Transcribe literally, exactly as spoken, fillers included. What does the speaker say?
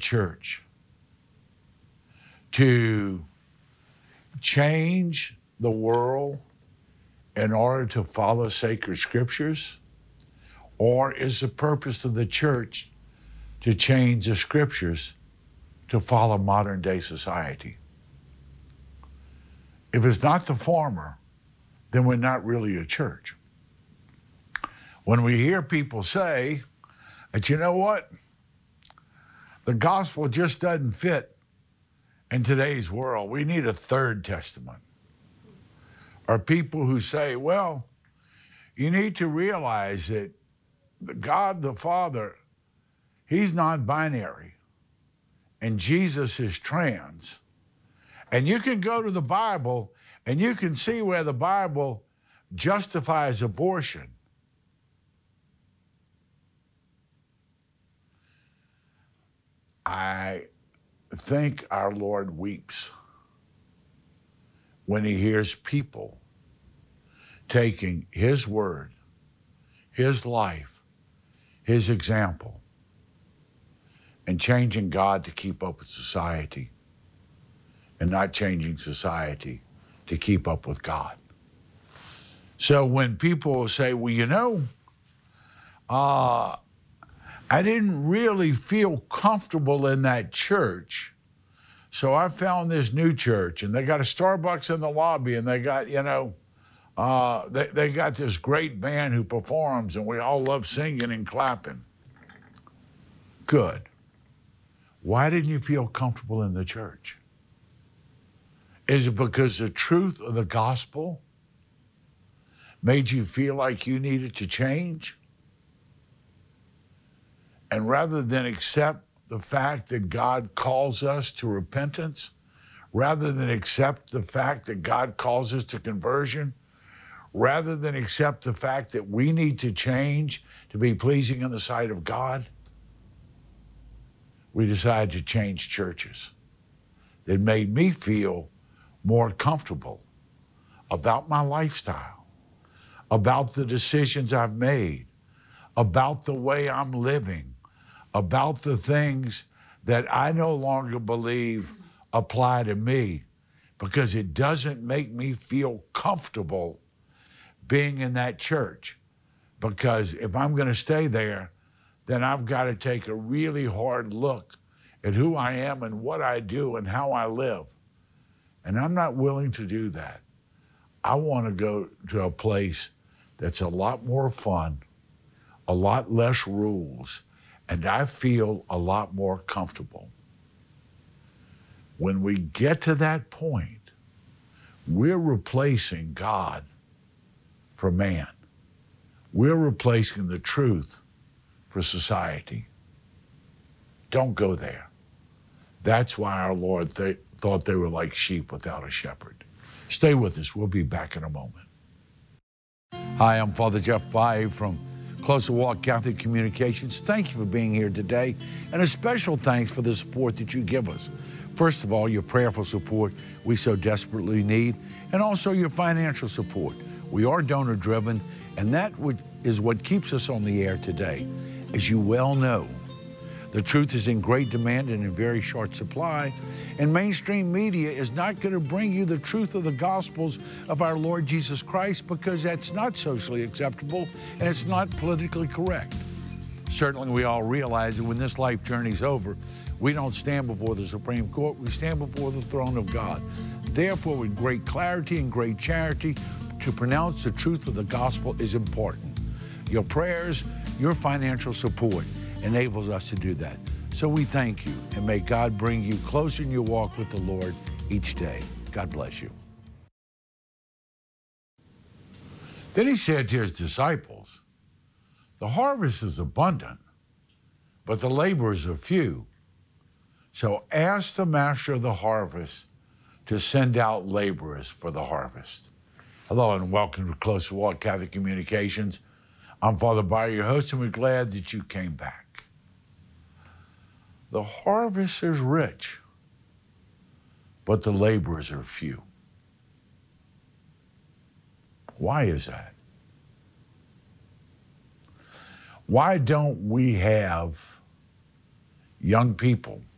church to change the world in order to follow sacred scriptures? Or is the purpose of the church to change the scriptures to follow modern day society? If it's not the former, then we're not really a church. When we hear people say that, you know what, the gospel just doesn't fit in today's world, we need a third testament. Or people who say, well, you need to realize that God the Father, he's non-binary, and Jesus is trans. And you can go to the Bible and you can see where the Bible justifies abortion. I think our Lord weeps when he hears people taking his word, his life, his example, and changing God to keep up with society, and not changing society to keep up with God. So when people say, well, you know, uh, I didn't really feel comfortable in that church, so I found this new church, and they got a Starbucks in the lobby, and they got, you know, uh, they, they got this great band who performs, and we all love singing and clapping. Good. Why didn't you feel comfortable in the church? Is it because the truth of the gospel made you feel like you needed to change? And rather than accept the fact that God calls us to repentance, rather than accept the fact that God calls us to conversion, rather than accept the fact that we need to change to be pleasing in the sight of God, we decided to change churches that made me feel more comfortable about my lifestyle, about the decisions I've made, about the way I'm living, about the things that I no longer believe apply to me, because it doesn't make me feel comfortable being in that church. Because if I'm going to stay there, then I've got to take a really hard look at who I am and what I do and how I live. And I'm not willing to do that. I want to go to a place that's a lot more fun, a lot less rules, and I feel a lot more comfortable. When we get to that point, we're replacing God for man. We're replacing the truth for society. Don't go there. That's why our Lord th- thought they were like sheep without a shepherd. Stay with us. We'll be back in a moment. Hi, I'm Father Jeff Baye from Closer Walk Catholic Communications. Thank you for being here today, and a special thanks for the support that you give us. First of all, your prayerful support we so desperately need, and also your financial support. We are donor-driven, and that is what keeps us on the air today. As you well know, the truth is in great demand and in very short supply, and mainstream media is not going to bring you the truth of the Gospels of our Lord Jesus Christ, because that's not socially acceptable and it's not politically correct. Certainly we all realize that when this life journey's over, we don't stand before the Supreme Court, we stand before the throne of God. Therefore, with great clarity and great charity, to pronounce the truth of the gospel is important. Your prayers, your financial support enables us to do that. So we thank you, and may God bring you closer in your walk with the Lord each day. God bless you. Then he said to his disciples, the harvest is abundant, but the laborers are few. So ask the master of the harvest to send out laborers for the harvest. Hello and welcome to Closer Walk Catholic Communications. I'm Father Baye, your host, and we're glad that you came back. The harvest is rich, but the laborers are few. Why is that? Why don't we have young people